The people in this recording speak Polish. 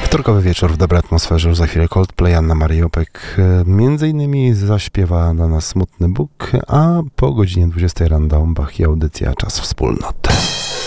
Wtorkowy wieczór w dobrej atmosferze, już za chwilę Coldplay, Anna Maria Opek między innymi zaśpiewa dla nas Smutny Bóg, a po godzinie 20 Random Bach i audycja Czas Wspólnoty.